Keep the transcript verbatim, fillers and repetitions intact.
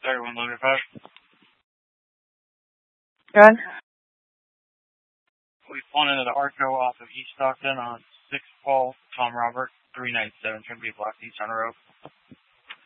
thirty-one Logan five. Good. We've flown into the Arco off of East Stockton on six Paul, Tom Robert, three ninety-seven, trying to be blocked east on the road.